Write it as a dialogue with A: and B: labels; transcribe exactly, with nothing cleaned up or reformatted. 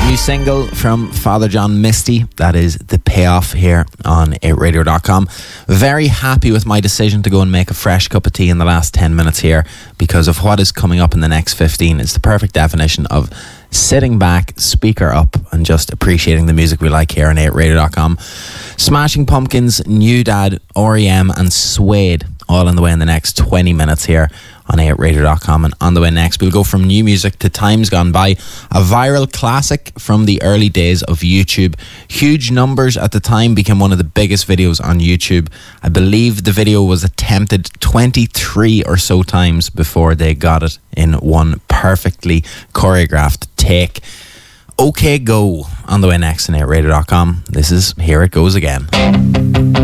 A: New single from Father John Misty. That is The Payoff here on eight radio dot com. Very happy with my decision to go and make a fresh cup of tea in the last ten minutes here, because of what is coming up in the next fifteen. It's the perfect definition of sitting back, speaker up, and just appreciating the music we like here on eight radio dot com. Smashing Pumpkins, New Dad, R E M and Suede all on the way in the next twenty minutes here on eight radio dot com. And on the way next, we'll go from new music to Times Gone By, a viral classic from the early days of YouTube. Huge numbers at the time, became one of the biggest videos on YouTube. I believe the video was attempted twenty-three or so times before they got it in one perfectly choreographed take. OK Go on the way next on eight radio dot com. This is Here It Goes Again.